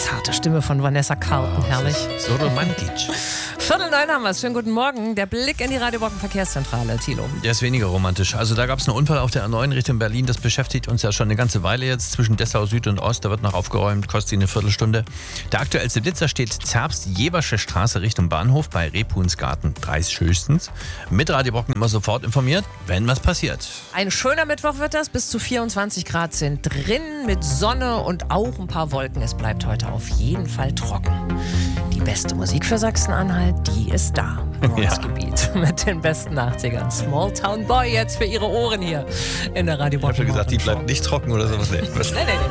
zarte Stimme von Vanessa Carlton, herrlich. So romantisch. 8:45 haben wir es. Schönen guten Morgen. Der Blick in die Radio Brocken Verkehrszentrale, Thilo. Der ist weniger romantisch. Also da gab es einen Unfall auf der A9 Richtung Berlin. Das beschäftigt uns ja schon eine ganze Weile jetzt. Zwischen Dessau Süd und Ost. Da wird noch aufgeräumt. Kostet eine Viertelstunde. Der aktuellste Blitzer steht Zerbst-Jeversche Straße Richtung Bahnhof bei Repunsgarten 30 höchstens. Mit Radio Brocken immer sofort informiert, wenn was passiert. Ein schöner Mittwoch wird das. Bis zu 24 Grad sind drin mit Sonne und auch ein paar Wolken. Es bleibt heute auf jeden Fall trocken. Die beste Musik für Sachsen-Anhalt, die ist da. Im Gebiet mit den besten 80ern. Small Town Boy jetzt für Ihre Ohren hier in der Radio Brocken. Ich habe schon gesagt, die bleibt nicht trocken oder sowas. Nee.